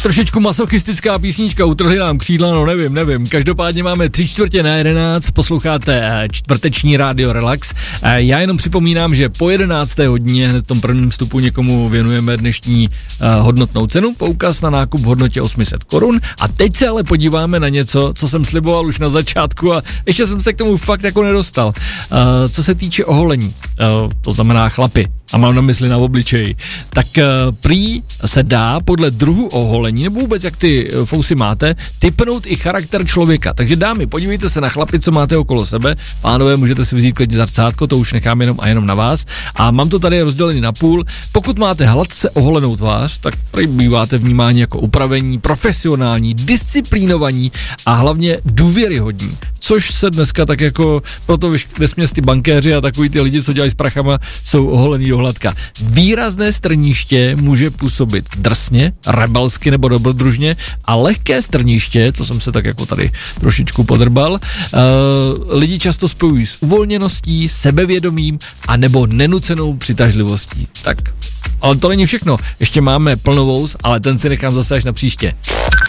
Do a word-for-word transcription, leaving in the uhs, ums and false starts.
trošičku masochistická písnička, utrhli nám křídla, no nevím, nevím. Každopádně máme tři čtvrtě na jedenáct, posloucháte čtvrteční rádio Relax. Já jenom připomínám, že po jedenácté hodině hned v tom prvním vstupu někomu věnujeme dnešní uh, hodnotnou cenu, poukaz na nákup v hodnotě osm set korun. A teď se ale podíváme na něco, co jsem sliboval už na začátku a ještě jsem se k tomu fakt jako nedostal. Uh, co se týče oholení, uh, to znamená chlapy, a mám na mysli na obličeji, tak uh, prý se dá podle druhu oholení, nebo vůbec jak ty fousy máte, tipnout i charakter člověka. Takže dámy, podívejte se na chlapy, co máte okolo sebe. Pánové, můžete si vzít klidně zrcátko, to už nechám jenom a jenom na vás. A mám to tady rozdělený na půl. Pokud máte hladce oholenou tvář, tak prý býváte vnímáni jako upravení, profesionální, disciplínovaní a hlavně důvěryhodní. Což se dneska tak jako, proto vesměs ty bankéři a takový ty lidi, co dělají s prachama, jsou oholený do hladka. Výrazné strniště může působit drsně, rebelsky nebo dobrodružně a lehké strniště, to jsem se tak jako tady trošičku podrbal, uh, lidi často spojují s uvolněností, sebevědomím a nebo nenucenou přitažlivostí. Tak, ale to není všechno. Ještě máme plnovous, ale ten si nechám zase až na příště.